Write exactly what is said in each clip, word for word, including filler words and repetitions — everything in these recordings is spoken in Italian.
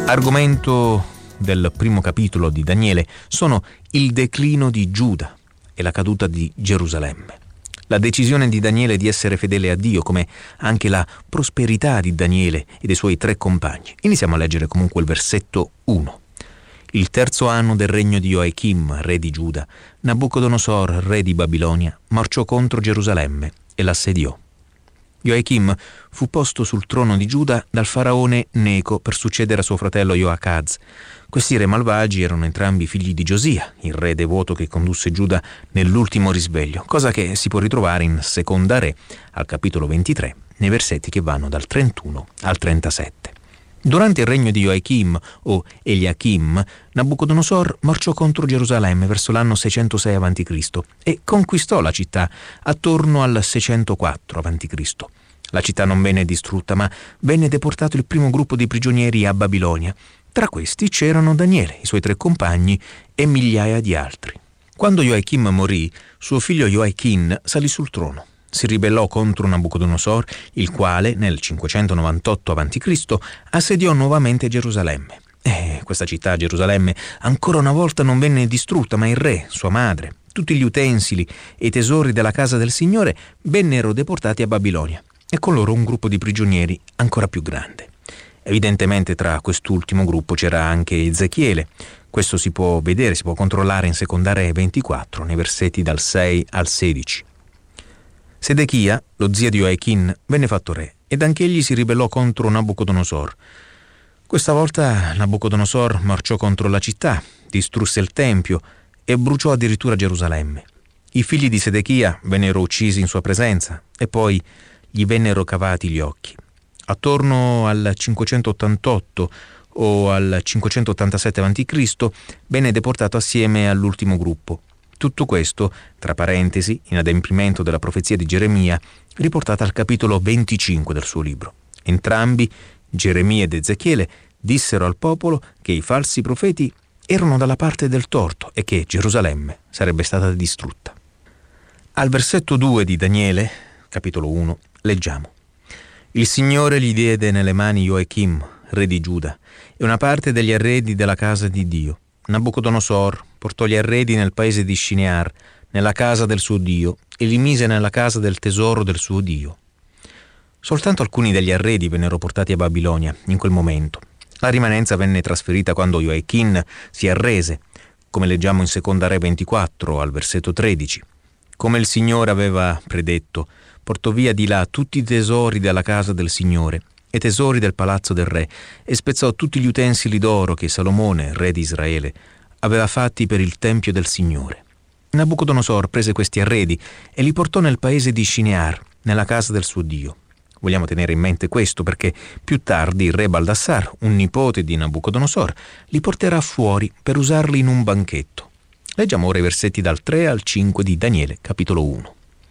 Argomento del primo capitolo di Daniele sono il declino di Giuda e la caduta di Gerusalemme. La decisione di Daniele di essere fedele a Dio, come anche la prosperità di Daniele e dei suoi tre compagni. Iniziamo a leggere comunque il versetto uno. Il terzo anno del regno di Joachim, re di Giuda, Nabucodonosor, re di Babilonia, marciò contro Gerusalemme e l'assediò. Joachim fu posto sul trono di Giuda dal faraone Neco per succedere a suo fratello Joacaz. Questi re malvagi erano entrambi figli di Giosia, il re devoto che condusse Giuda nell'ultimo risveglio, cosa che si può ritrovare in Seconda Re, al capitolo ventitré, nei versetti che vanno dal trentuno al trentasette. Durante il regno di Joachim o Eliachim, Nabucodonosor marciò contro Gerusalemme verso l'anno seicentosei avanti Cristo e conquistò la città attorno al seicentoquattro avanti Cristo. La città non venne distrutta, ma venne deportato il primo gruppo di prigionieri a Babilonia. Tra questi c'erano Daniele, i suoi tre compagni e migliaia di altri. Quando Joachim morì, suo figlio Joachim salì sul trono. Si ribellò contro Nabucodonosor, il quale, nel cinquecentonovantotto avanti Cristo, assediò nuovamente Gerusalemme. E questa città, Gerusalemme, ancora una volta non venne distrutta, ma il re, sua madre, tutti gli utensili e i tesori della casa del Signore vennero deportati a Babilonia, e con loro un gruppo di prigionieri ancora più grande. Evidentemente tra quest'ultimo gruppo c'era anche Ezechiele. Questo si può vedere, si può controllare in Seconda Re ventiquattro, nei versetti dal sei al sedici. Sedechia, lo zio di Joachim, venne fatto re ed anch'egli si ribellò contro Nabucodonosor. Questa volta Nabucodonosor marciò contro la città, distrusse il tempio e bruciò addirittura Gerusalemme. I figli di Sedechia vennero uccisi in sua presenza e poi gli vennero cavati gli occhi. Attorno al cinquecentottantotto o al cinquecentottantasette avanti Cristo venne deportato assieme all'ultimo gruppo. Tutto questo, tra parentesi, in adempimento della profezia di Geremia, riportata al capitolo venticinque del suo libro. Entrambi, Geremia ed Ezechiele, dissero al popolo che i falsi profeti erano dalla parte del torto e che Gerusalemme sarebbe stata distrutta. Al versetto due di Daniele, capitolo uno, leggiamo: Il Signore gli diede nelle mani Joachim, re di Giuda, e una parte degli arredi della casa di Dio. Nabucodonosor portò gli arredi nel paese di Shinear, nella casa del suo Dio, e li mise nella casa del tesoro del suo Dio. Soltanto alcuni degli arredi vennero portati a Babilonia in quel momento. La rimanenza venne trasferita quando Joachim si arrese, come leggiamo in Seconda Re ventiquattro al versetto tredici. Come il Signore aveva predetto, portò via di là tutti i tesori della casa del Signore e tesori del palazzo del re, e spezzò tutti gli utensili d'oro che Salomone, re di Israele, aveva fatti per il tempio del Signore. Nabucodonosor prese questi arredi e li portò nel paese di Shinear, nella casa del suo Dio. Vogliamo tenere in mente questo perché più tardi il re Baldassar, un nipote di Nabucodonosor, li porterà fuori per usarli in un banchetto. Leggiamo ora i versetti dal tre al cinque di Daniele, capitolo uno.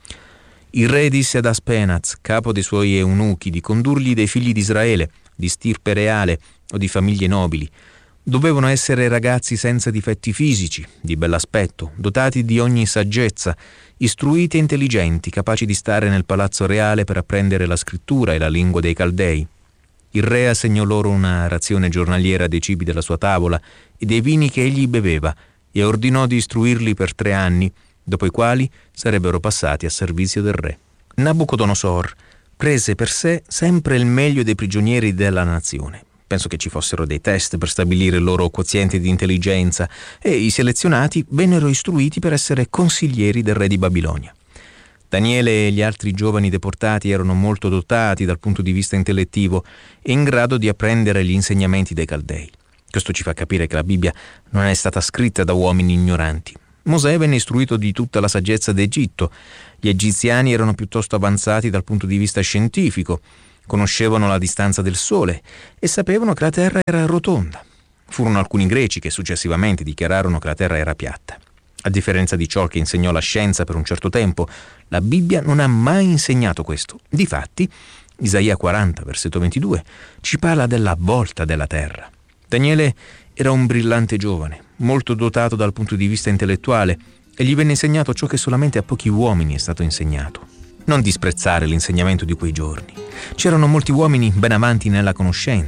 Il re disse ad Aspenaz, capo dei suoi eunuchi, di condurgli dei figli di Israele, di stirpe reale o di famiglie nobili. Dovevano essere ragazzi senza difetti fisici, di bell'aspetto, dotati di ogni saggezza, istruiti e intelligenti, capaci di stare nel palazzo reale per apprendere la scrittura e la lingua dei Caldei. Il re assegnò loro una razione giornaliera dei cibi della sua tavola e dei vini che egli beveva, e ordinò di istruirli per tre anni, dopo i quali sarebbero passati a servizio del re. Nabucodonosor prese per sé sempre il meglio dei prigionieri della nazione. Penso che ci fossero dei test per stabilire il loro quoziente di intelligenza e i selezionati vennero istruiti per essere consiglieri del re di Babilonia. Daniele e gli altri giovani deportati erano molto dotati dal punto di vista intellettivo e in grado di apprendere gli insegnamenti dei Caldei. Questo ci fa capire che la Bibbia non è stata scritta da uomini ignoranti. Mosè venne istruito di tutta la saggezza d'Egitto. Gli egiziani erano piuttosto avanzati dal punto di vista scientifico, conoscevano la distanza del sole e sapevano che la terra era rotonda. Furono alcuni greci che successivamente dichiararono che la terra era piatta. A differenza di ciò che insegnò la scienza per un certo tempo, la Bibbia non ha mai insegnato questo. Difatti, Isaia quaranta, versetto ventidue, ci parla della volta della terra. Daniele era un brillante giovane, molto dotato dal punto di vista intellettuale, e gli venne insegnato ciò che solamente a pochi uomini è stato insegnato. Non disprezzare l'insegnamento di quei giorni. C'erano molti uomini ben avanti nella conoscenza,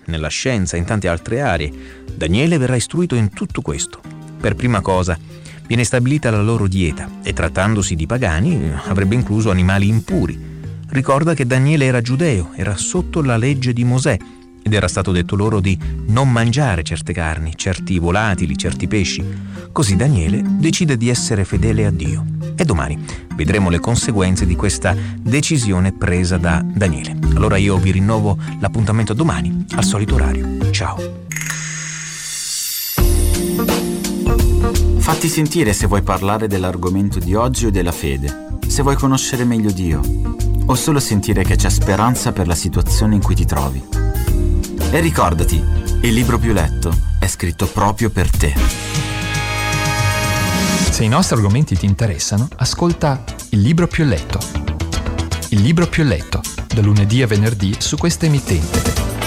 nella scienza e in tante altre aree. Daniele verrà istruito in tutto questo. Per prima cosa viene stabilita la loro dieta e, trattandosi di pagani, avrebbe incluso animali impuri. Ricorda che Daniele era giudeo, era sotto la legge di Mosè ed era stato detto loro di non mangiare certe carni, certi volatili, certi pesci. Così Daniele decide di essere fedele a Dio. E domani vedremo le conseguenze di questa decisione presa da Daniele. Allora io vi rinnovo l'appuntamento domani al solito orario. Ciao. Fatti sentire se vuoi parlare dell'argomento di oggi o della fede, se vuoi conoscere meglio Dio, o solo sentire che c'è speranza per la situazione in cui ti trovi. E ricordati, il libro più letto è scritto proprio per te. Se i nostri argomenti ti interessano, ascolta Il libro più letto. Il libro più letto, da lunedì a venerdì su questa emittente.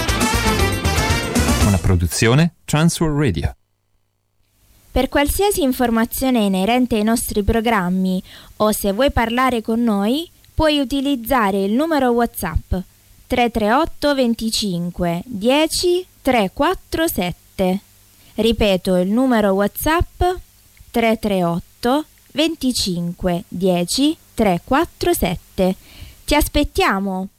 Una produzione Transworld Radio. Per qualsiasi informazione inerente ai nostri programmi o se vuoi parlare con noi, puoi utilizzare il numero WhatsApp tre tre otto venticinque dieci trequarantasette. Ripeto il numero WhatsApp tre tre otto venticinque dieci trequarantasette. Ti aspettiamo!